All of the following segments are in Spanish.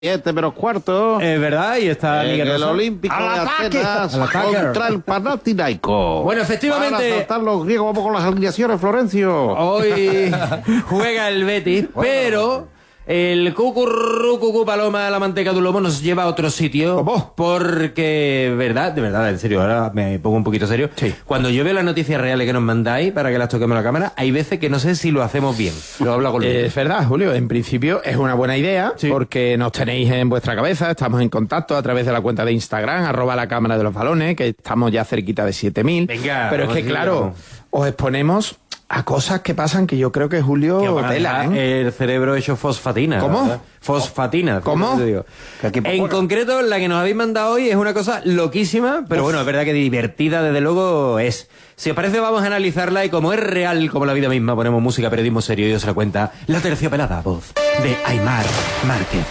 Menos cuarto. ¿Verdad? Y está Miguel el Rosa. Olímpico de Atenas Al ataque. contra el Panathinaikos. Bueno, efectivamente. Para saltar los griegos, vamos con las alineaciones, Florencio. Hoy juega el Betis, pero el cucurrucucú paloma de la manteca de un lomo nos lleva a otro sitio. ¿Cómo? Porque, de verdad, en serio, ahora me pongo un poquito serio. Sí. Cuando yo veo las noticias reales que nos mandáis para que las toquemos a la cámara, hay veces que no sé si lo hacemos bien. Lo hablo con Luis. Es verdad, Julio, en principio es una buena idea, Sí. porque nos tenéis en vuestra cabeza, estamos en contacto a través de la cuenta de Instagram, @la cámara de los balones, que estamos ya cerquita de 7.000. Venga, pero es vamos que, a claro, seguir. os exponemos a cosas que pasan que yo creo que Julio Que van a tela, dejar ¿eh? el cerebro hecho fosfatina. ¿Cómo? ¿verdad? Fosfatina. ¿Cómo? Te digo. En concreto, la que nos habéis mandado hoy es una cosa loquísima, pero bueno, es verdad que divertida, desde luego, es. Si os parece, vamos a analizarla y como es real, como la vida misma, ponemos música, periodismo serio y os la cuenta la terciopelada voz de Aimar Márquez.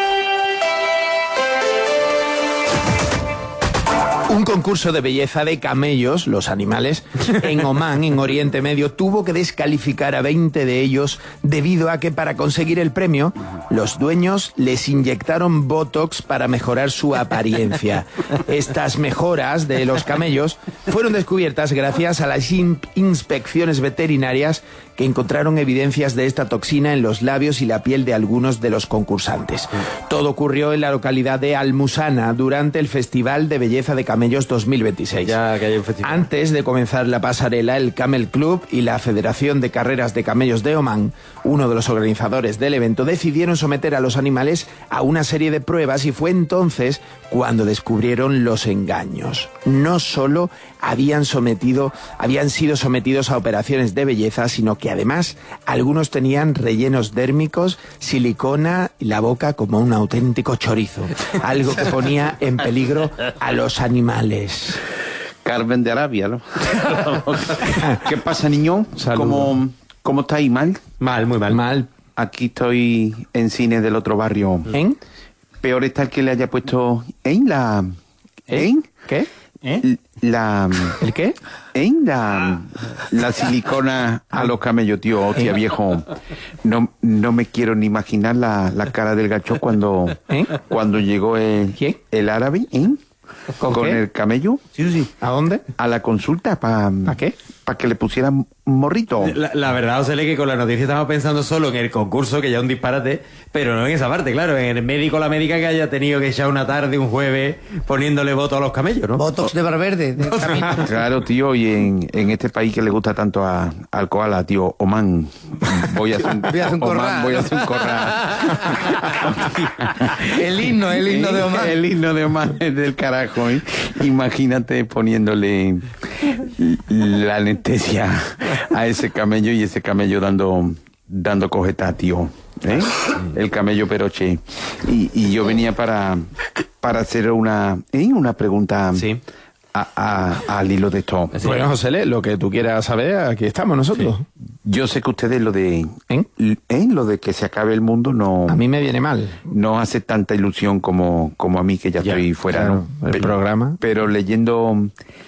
Un concurso de belleza de camellos, los animales, en Omán, en Oriente Medio, tuvo que descalificar a 20 de ellos debido a que para conseguir el premio, los dueños les inyectaron Botox para mejorar su apariencia. Estas mejoras de los camellos fueron descubiertas gracias a las inspecciones veterinarias que encontraron evidencias de esta toxina en los labios y la piel de algunos de los concursantes. Todo ocurrió en la localidad de Almusana durante el Festival de Belleza de Camellos 2026. Ya que hay un festival. Antes de comenzar la pasarela, el Camel Club y la Federación de Carreras de Camellos de Omán, uno de los organizadores del evento, decidieron someter a los animales a una serie de pruebas y fue entonces cuando descubrieron los engaños. No solo habían sido sometidos a operaciones de belleza, sino que además algunos tenían rellenos dérmicos, silicona y la boca como un auténtico chorizo, algo que ponía en peligro a los animales. Carmen de Arabia, ¿no? ¿Qué pasa, niño? Saludo. ¿Cómo estáis? ¿Mal? Mal, muy mal. Mal. Aquí estoy en cine del otro barrio. ¿En? Peor está el que le haya puesto en la... ¿En? ¿Qué? La... ¿El qué? En la silicona a los camellos, tío, hostia, viejo. No me quiero ni imaginar la cara del gacho cuando llegó ¿Quién? el árabe, ¿Con qué? el camello Sí. ¿A dónde? a la consulta para qué? Para que le pusieran morrito. La verdad, José, que con la noticia estamos pensando solo en el concurso, que ya es un disparate, pero no en esa parte, claro, en el médico o la médica que haya tenido que echar una tarde, un jueves, poniéndole voto a los camellos, ¿no? Botox de Valverde. Claro, tío, y en este país que le gusta tanto al koala, tío, Omán, voy a hacer un corral. voy a hacer un corral. El himno de Omán. El himno de Omán es del carajo, ¿eh? Imagínate poniéndole la anestesia a ese camello y ese camello dando cojeta, tío. El camello Peroche. Y yo venía para hacer una pregunta Sí. al hilo de esto. Sí. Bueno, José, lo que tú quieras saber, aquí estamos nosotros. Yo sé que ustedes lo de lo de que se acabe el mundo A mí me viene mal. no hace tanta ilusión como a mí, que ya estoy fuera, claro, ¿no? el programa. Pero leyendo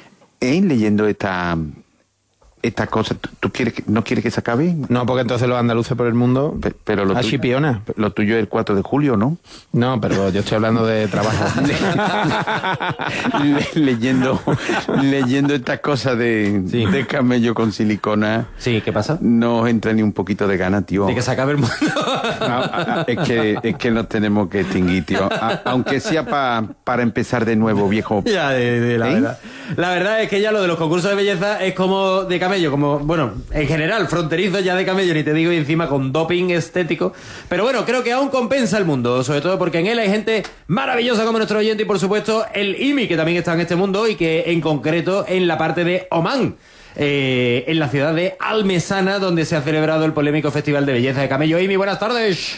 estas cosas, ¿tú no quieres que se acabe? No, porque entonces los andaluces por el mundo... Pero lo Así piona. Lo tuyo es el 4 de julio, ¿no? No, pero yo estoy hablando de trabajo. leyendo estas cosas de camello con silicona, Sí, ¿qué pasa? no os entra ni un poquito de gana, tío. De que se acabe el mundo. Es que nos tenemos que extinguir, tío. Aunque sea para empezar de nuevo, viejo. Ya, de la ¿Eh? verdad. La verdad es que ya lo de los concursos de belleza es como de camello, como, bueno, en general, fronterizo ya de camello, ni te digo, y encima con doping estético. Pero bueno, creo que aún compensa el mundo, sobre todo porque en él hay gente maravillosa como nuestro oyente y, por supuesto, el IMI, que también está en este mundo y que, en concreto, en la parte de Omán. En la ciudad de Almesana, donde se ha celebrado el polémico Festival de Belleza de Camello. IMI, buenas tardes.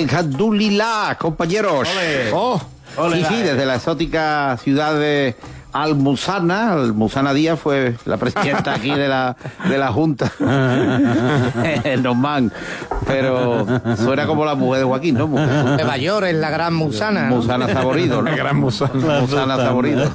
Alhamdulillah, compañeros. Ole. Oh, Ole, sí, dale. desde la exótica ciudad de Almuzana Díaz fue la presidenta aquí de la Junta en Oman, pero suena como la mujer de Joaquín, ¿no? Nueva York es la gran Musana, ¿no? Musana Saborido, ¿no? La gran Musana. Musana Saborido.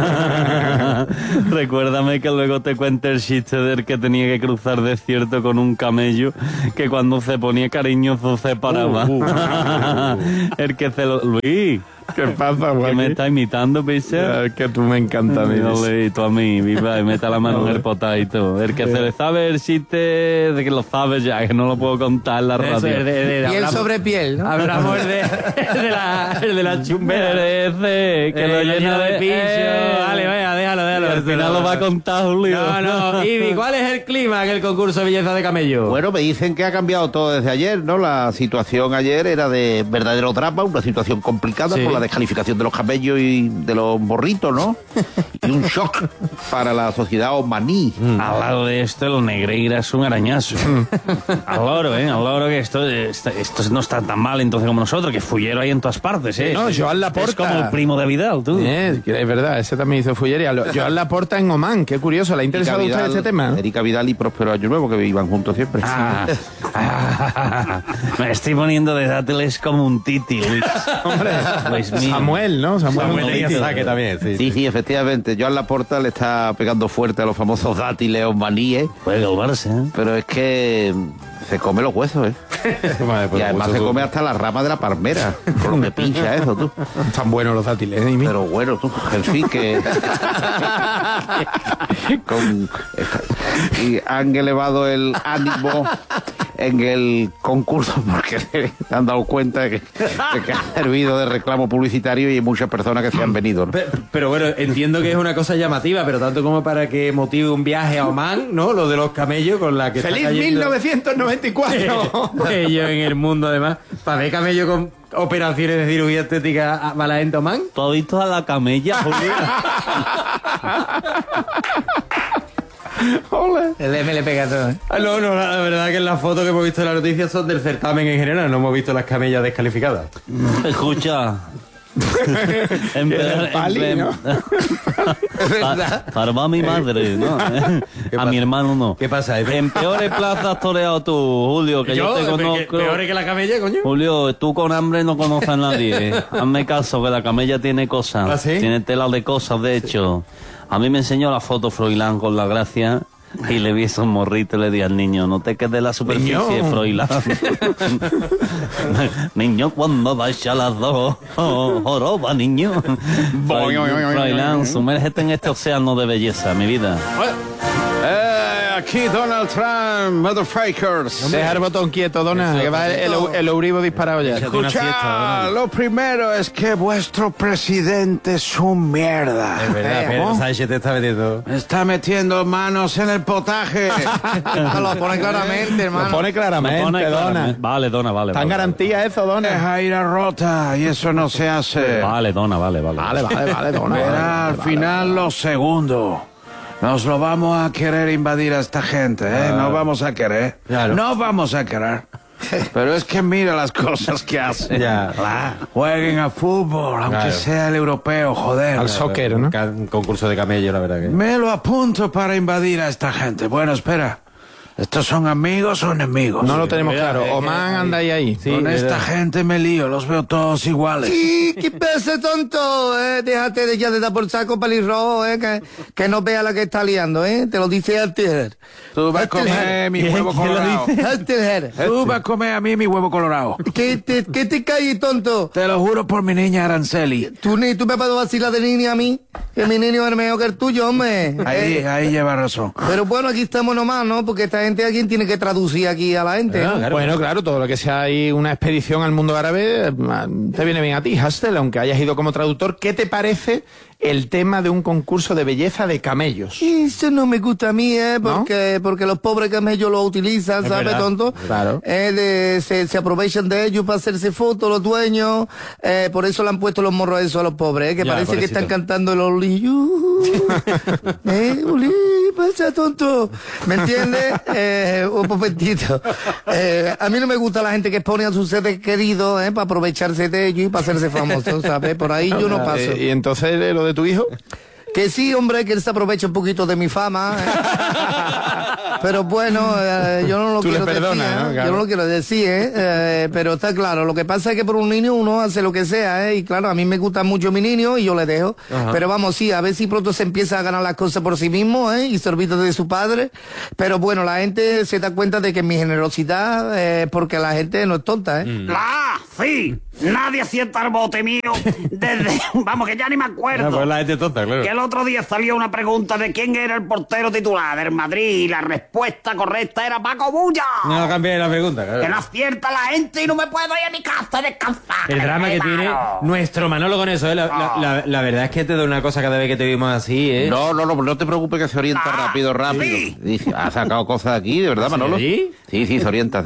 Recuérdame que luego te cuente el chiste del que tenía que cruzar desierto con un camello, que cuando se ponía cariñoso se paraba. El que se lo... Luis, ¿Qué pasa, Joaquín? que me está imitando, picha. Ya, es que tú me encanta, Y tú a mí, viva, y meta la mano en el potadito. El que se le sabe el chiste de que lo sabe ya, que no lo puedo contar en la radio. Piel sobre piel, ¿no? Hablamos el de la chumbera. Ese, que lo llena de pincho. Vale, vaya, déjalo. Al final lo va a contar Julio. No. Ibi, ¿cuál es el clima que el concurso de belleza de camello? Bueno, me dicen que ha cambiado todo desde ayer, ¿no? La situación ayer era de verdadero drama, una situación complicada Sí. por la descalificación de los camellos y de los morritos, ¿no? Y un shock para la sociedad omaní. Al lado de esto, el Negreira es un arañazo. Al loro, Al loro, que esto no está tan mal entonces como nosotros, que fullero hay en todas partes, No, Joan Laporta. Es como el primo de Vidal, tú. Es verdad, ese también hizo fullería. Joan Laporta en Oman, qué curioso, ¿le ha interesado a usted este tema? Erika Vidal y Próspero Año Nuevo, que iban juntos siempre. Me estoy poniendo de dátiles como un titi, Luis. Hombre, Luis mío. Samuel, ¿no? Samuel Titi. tenía saque también, sí. Sí, efectivamente. Joan Laporta le está pegando fuerte a los famosos dátiles omaníes, Puede calmarse, pero es que se come los huesos, ¿eh? Y además se come hasta la rama de la palmera, con lo que pincha eso, tú. Están buenos los dátiles, ¿eh? Pero bueno, tú, en fin, que... y han elevado el ánimo en el concurso porque se han dado cuenta de que ha servido de reclamo publicitario y hay muchas personas que se han venido, ¿no? Pero bueno, entiendo que es una cosa llamativa, pero tanto como para que motive un viaje a Oman, ¿no? Lo de los camellos con la que ¡Feliz está cayendo 1994! ellos en el mundo, además. Para ver camellos con operaciones de cirugía estética a mala gente Oman. ¿Tú has visto a la camella, Julio? Ole. El M le pega todo, ¿eh? No, la verdad que las fotos que hemos visto en la noticia son del certamen en general, no hemos visto las camellas descalificadas. Escucha. El pali, ¿no? Para mi madre, ¿no? A mi hermano no. ¿Qué pasa? En peores plazas has toreado tú, Julio, que yo te conozco. ¿Peores que la camella, coño? Julio, tú con hambre no conoces a nadie. Hazme caso, que la camella tiene cosas. ¿Ah, sí? Tiene tela de cosas, de hecho. A mí me enseñó la foto Froilán con la gracia y le vi esos morritos y le di al niño, no te quedes en la superficie, Niño. Froilán. Niño, cuando vais a las dos, joroba, niño. Froilán, sumérgete en este océano de belleza, mi vida. Aquí Donald Trump, motherfuckers. Deja el botón quieto, Dona, que va el Euribo disparado ya. Escucha, lo primero es que vuestro presidente es un mierda. Es verdad, Pedro Sánchez te está metiendo. Está metiendo manos en el potaje. Lo pone claramente, hermano. Lo pone claramente, Pone Dona. claramente. Vale, Dona, vale. Está en vale, garantía eso, Dona. Deja ir a rota y eso no se hace. Vale, Dona, vale. Vale, Dona. Verá al final lo segundo. Nos lo vamos a querer invadir a esta gente, ¿eh? No vamos a querer. Claro. No vamos a querer. Pero es que mira las cosas que hacen. Ya. Jueguen a fútbol, aunque Claro. sea el europeo, joder. Al soccer, ¿no? Un concurso de camello, la verdad que. Me lo apunto para invadir a esta gente. Bueno, espera. ¿Estos son amigos o enemigos? No lo tenemos claro. Oman anda ahí. Con esta gente me lío, los veo todos iguales. Sí, ¿qué pasa, tonto? Déjate de ya de dar por saco pelirrojo, que no vea la que está liando, Te lo dice Alter. Tú vas a comer mi huevo colorado. Alter. Tú vas a comer a mí mi huevo colorado. ¿Qué te caes, tonto? Te lo juro por mi niña Araceli. Tú me vas a vacilar de niño a mí, que mi niño es mejor que el tuyo, hombre. Ahí lleva razón. Pero bueno, aquí estamos nomás, ¿no? Porque esta gente aquí tiene que traducir aquí a la gente, ¿no? Bueno, claro, todo lo que sea ahí una expedición al mundo árabe te viene bien a ti, Hastel, aunque hayas ido como traductor. ¿Qué te parece el tema de un concurso de belleza de camellos? Eso no me gusta a mí, porque los pobres camellos lo utilizan, ¿sabes, verdad, tonto? claro. Se aprovechan de ellos para hacerse fotos los dueños, por eso le han puesto los morros esos a los pobres, que Ya, parece que pobrecito. están cantando el Oli. Oli, pasa, tonto. ¿Me entiendes? Un momentito. A mí no me gusta la gente que expone a sus seres queridos, para aprovecharse de ellos y para hacerse famosos, ¿sabes? Por ahí yo no paso. ¿Y entonces lo de tu hijo? Que sí, hombre, que él se aprovecha un poquito de mi fama. Pero bueno, yo no lo Tú le quiero perdonas, decir, ¿no? Claro. Yo no lo quiero decir, pero está claro. Lo que pasa es que por un niño uno hace lo que sea, y claro, a mí me gusta mucho mi niño y yo le dejo. Pero vamos, sí, a ver si pronto se empieza a ganar las cosas por sí mismo, y se olvida de su padre. Pero bueno, la gente se da cuenta de que mi generosidad, porque la gente no es tonta, Sí, nadie sienta el bote mío desde... Vamos, que ya ni me acuerdo. Pues la gente tonta, claro. Que el otro día salió una pregunta de quién era el portero titular del Madrid y la respuesta correcta era Paco Bulla. No cambié la pregunta, claro. Que no acierta la gente y no me puedo ir a mi casa a descansar. El drama que tiene nuestro Manolo con eso, ¿eh? La verdad es que te doy una cosa cada vez que te vimos así, ¿eh? No te preocupes que se orienta rápido. sí. Dice, ha sacado cosas de aquí, de verdad, Manolo. ¿Sí? Sí, se orienta.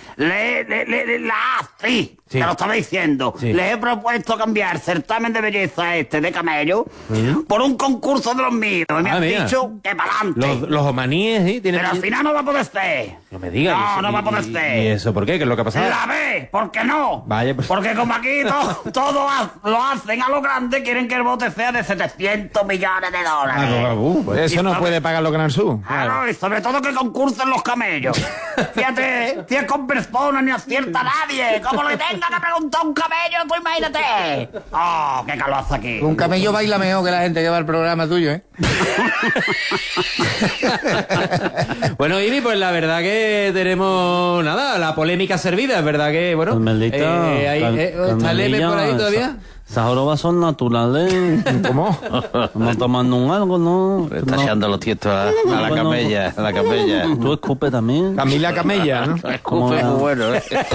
Sí, te lo estaba diciendo. Sí. Les he propuesto cambiar certamen de belleza de camello por un concurso de los míos. Y me han mira. dicho que para adelante. Los omaníes, ¿sí? Tienen... Pero al final no va a poder ser. No me digas. No va a poder ser. ¿Y eso por qué? ¿Qué es lo que ha pasado? La ve, ¿por qué no? Vaya, pues. Porque como aquí todo lo hacen a lo grande, quieren que el bote sea de 700 millones de dólares. Pues. Eso no puede pagarlo Canal Sur. Claro, y sobre todo que concursen los camellos. Fíjate, si es con personas ni acierta nadie. Como le tenga que preguntar a un camello, tú imagínate. ¡Oh, qué calor hace aquí! Un camello baila mejor que la gente que va al programa tuyo, Bueno, Ivy, pues la verdad que tenemos nada, la polémica servida, es verdad que, bueno. Carmelita, ¿está leve por ahí todavía? Esas jorobas son naturales. ¿Cómo? Vamos tomando un algo, ¿no? Está echando los tiestos a la Bueno, camella, a la camella. Tú escupe también. Camila Camella, ¿no? Como Escupe, la- bueno,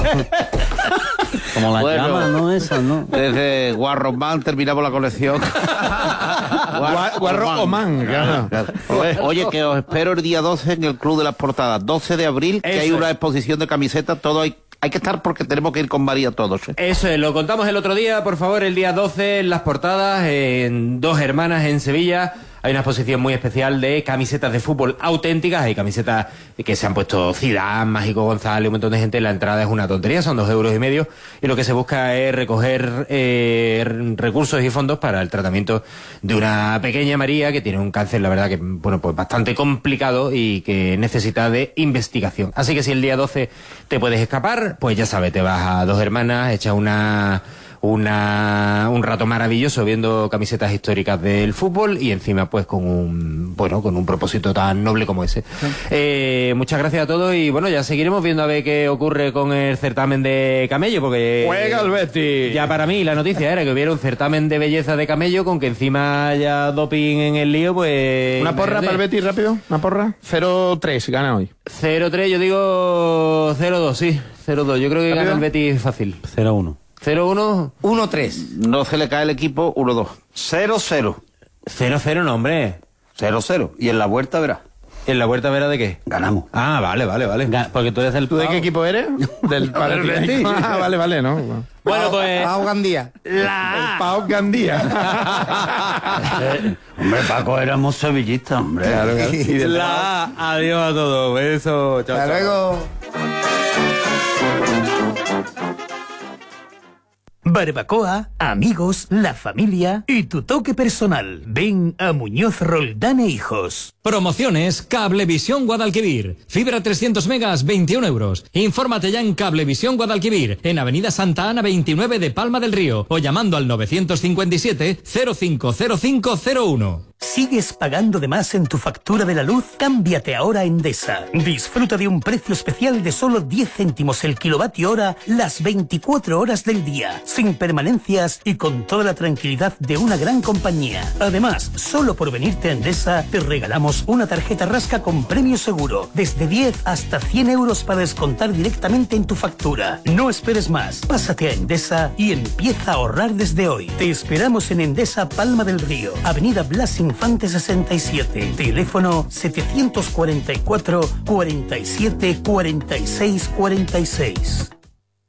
Como las Bueno. llamas, ¿no? Esas, ¿no? Desde Guarromán terminamos la colección. Guarro Oman, claro. Oye, que os espero el día 12 en el Club de las Portadas. 12 de abril, que Eso hay una es. exposición de camisetas. Todo hay que estar porque tenemos que ir con María todos. Eso es, lo contamos el otro día, por favor, el día 12 en Las Portadas, en Dos Hermanas en Sevilla. Hay una exposición muy especial de camisetas de fútbol auténticas. Hay camisetas que se han puesto Zidane, Mágico González, un montón de gente. La entrada es una tontería, son 2,5 €. Y lo que se busca es recoger recursos y fondos para el tratamiento de una pequeña María que tiene un cáncer, la verdad que, bueno, pues bastante complicado y que necesita de investigación. Así que si el día 12 te puedes escapar, pues ya sabes, te vas a Dos Hermanas, echas un rato maravilloso viendo camisetas históricas del fútbol y encima pues con un propósito tan noble como ese. Muchas gracias a todos y bueno, ya seguiremos viendo a ver qué ocurre con el certamen de camello, porque Juega el Betis. ya para mí la noticia era que hubiera un certamen de belleza de camello con que encima haya doping en el lío, pues... Una porra para el Betis rápido, una porra. 0-3 gana hoy. 0-3, yo digo 0-2, sí, 0-2. Yo creo que gana ¿Rápido? el Betis fácil. 0-1. 0-1, 1-3. No se le cae el equipo 1-2. 0-0. 0-0 no, hombre. 0-0. Y en la vuelta verás. ¿En la vuelta vera de qué? Ganamos. Ah, vale. Porque tú eres el ¿Tú de qué equipo eres? Del Betis. Ah, vale, ¿no? Bueno, pues... Pau Gandía. El Pau Gandía. Hombre, Paco, éramos sevillistas, hombre. Claro, claro. Y del La... Adiós a todos. Besos. Chao, Hasta chao. luego. Barbacoa, amigos, la familia y tu toque personal. Ven a Muñoz Roldán e Hijos. Promociones Cablevisión Guadalquivir. Fibra 300 megas, 21 €. Infórmate ya en Cablevisión Guadalquivir, en Avenida Santa Ana 29 de Palma del Río, o llamando al 957 050501. ¿Sigues pagando de más en tu factura de la luz? Cámbiate ahora a Endesa. Disfruta de un precio especial de solo 10 céntimos el kilovatio hora las 24 horas del día, sin permanencias y con toda la tranquilidad de una gran compañía. Además, solo por venirte a Endesa te regalamos una tarjeta rasca con premio seguro, desde 10 hasta 100 € para descontar directamente en tu factura. No esperes más, pásate a Endesa y empieza a ahorrar desde hoy. Te esperamos en Endesa Palma del Río, Avenida Blas Infante 67, teléfono 744 47 46 46.